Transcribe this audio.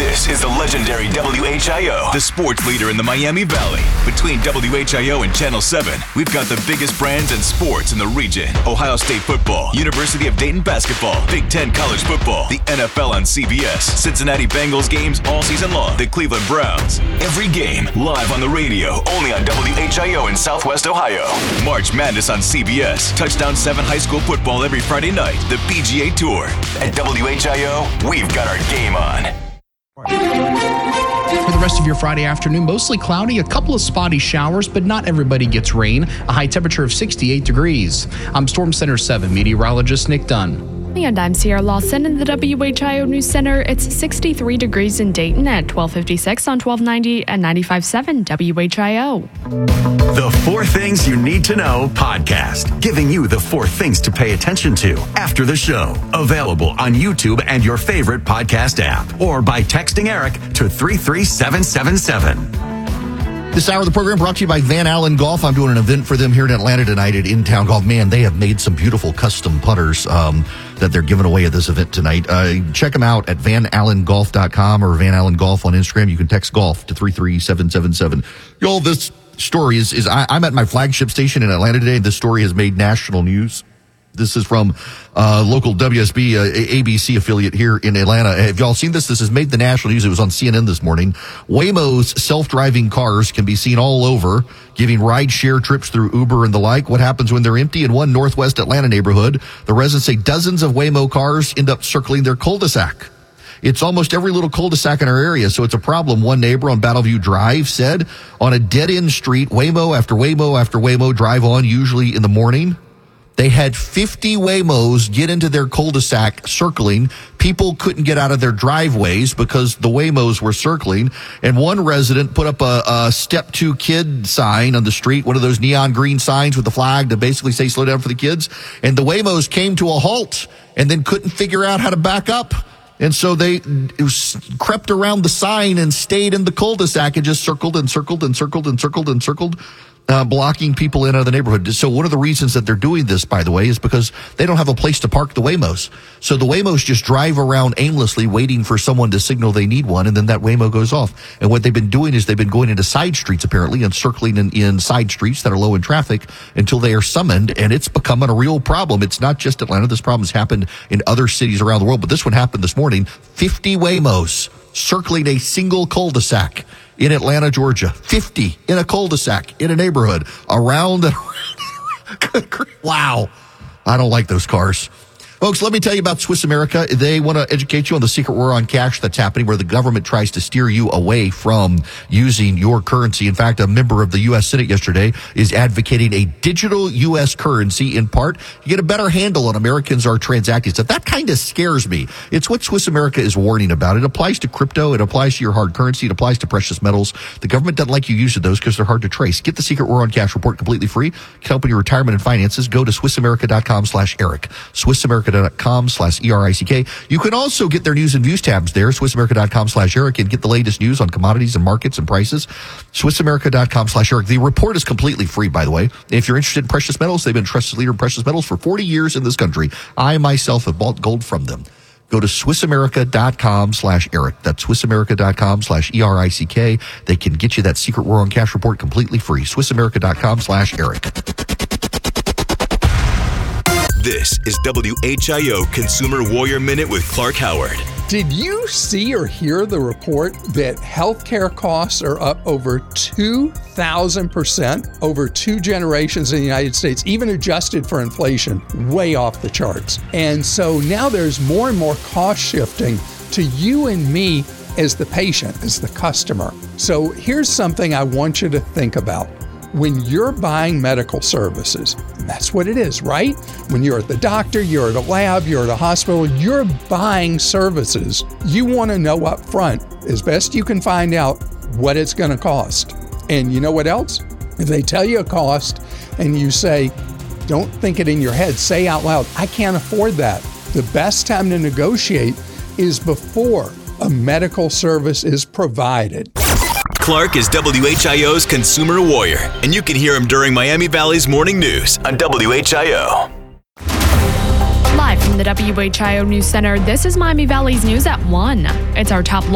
This is the legendary WHIO, the sports leader in the Miami Valley. Between WHIO and Channel 7, we've got the biggest brands and sports in the region. Ohio State football, University of Dayton basketball, Big Ten college football, the NFL on CBS, Cincinnati Bengals games all season long, the Cleveland Browns. Every game live on the radio, only on WHIO in Southwest Ohio. March Madness on CBS, Touchdown 7 high school football every Friday night, the PGA Tour. At WHIO, we've got our game on. For the rest of your Friday afternoon, mostly cloudy, a couple of spotty showers, but not everybody gets rain. A high temperature of 68 degrees. I'm Storm Center 7 meteorologist Nick Dunn. And I'm Sierra Lawson in the WHIO News Center. It's 63 degrees in Dayton at 1256 on 1290 and 95.7 WHIO. The 4 Things You Need to Know podcast, giving you the 4 things to pay attention to after the show. Available on YouTube and your favorite podcast app, or by texting Eric to 33777. This hour of the program brought to you by Van Allen Golf. I'm doing an event for them here in Atlanta tonight at In Town Golf. Man, they have made some beautiful custom putters that they're giving away at this event tonight. Check them out at vanallengolf.com or Van Allen Golf on Instagram. You can text golf to 33777. Y'all, this story is I'm at my flagship station in Atlanta today. This story has made national news. This is from local WSB, ABC affiliate here in Atlanta. Have y'all seen this? This has made the national news. It was on CNN this morning. Waymo's self-driving cars can be seen all over, giving ride-share trips through Uber and the like. What happens when they're empty in one Northwest Atlanta neighborhood? The residents say dozens of Waymo cars end up circling their cul-de-sac. It's almost every little cul-de-sac in our area, so it's a problem. One neighbor on Battleview Drive said on a dead-end street, Waymo after Waymo after Waymo drive on, usually in the morning. They had 50 Waymos get into their cul-de-sac circling. People couldn't get out of their driveways because the Waymos were circling. And one resident put up a step 2 kid sign on the street, one of those neon green signs with the flag to basically say slow down for the kids. And the Waymos came to a halt and then couldn't figure out how to back up. And so they crept around the sign and stayed in the cul-de-sac and just circled and circled and circled and circled and circled. Blocking people in out of the neighborhood. So one of the reasons that they're doing this, by the way, is because they don't have a place to park the Waymos. So the Waymos just drive around aimlessly waiting for someone to signal they need one, and then that Waymo goes off. And what they've been doing is they've been going into side streets, apparently, and circling in side streets that are low in traffic until they are summoned, and it's becoming a real problem. It's not just Atlanta. This problem has happened in other cities around the world, but this one happened this morning. 50 Waymos circling a single cul-de-sac in Atlanta, Georgia. 50 in a cul-de-sac in a neighborhood around and around. Wow. I don't like those cars. Folks, let me tell you about Swiss America. They want to educate you on the secret war on cash that's happening, where the government tries to steer you away from using your currency. In fact, a member of the U.S. Senate yesterday is advocating a digital U.S. currency. In part, you get a better handle on Americans are transacting stuff. That kind of scares me. It's what Swiss America is warning about. It applies to crypto. It applies to your hard currency. It applies to precious metals. The government doesn't like you using those because they're hard to trace. Get the secret war on cash report completely free. It can help in your retirement and finances. Go to SwissAmerica.com/Eric. SwissAmerica.com/ERICK. You can also get their news and views tabs there, SwissAmerica.com/Eric, and get the latest news on commodities and markets and prices. SwissAmerica.com/Eric. The report is completely free, by the way. If you're interested in precious metals, they've been a trusted leader in precious metals for 40 years in this country. I myself have bought gold from them. Go to SwissAmerica.com/Eric. That's SwissAmerica.com/ERICK. They can get you that secret war on cash report completely free. SwissAmerica.com/Eric. This is WHIO Consumer Warrior Minute with Clark Howard. Did you see or hear the report that healthcare costs are up over 2,000% over 2 generations in the United States, even adjusted for inflation, way off the charts? And so now there's more and more cost shifting to you and me as the patient, as the customer. So here's something I want you to think about. When you're buying medical services, and that's what it is, right? When you're at the doctor, you're at a lab, you're at a hospital, you're buying services. You want to know up front, as best you can find out, what it's going to cost. And you know what else? If they tell you a cost and you say, don't think it in your head, say out loud, I can't afford that. The best time to negotiate is before a medical service is provided. Clark is WHIO's consumer warrior, and you can hear him during Miami Valley's morning news on WHIO. Live from the WHIO News Center, this is Miami Valley's News at 1. It's our top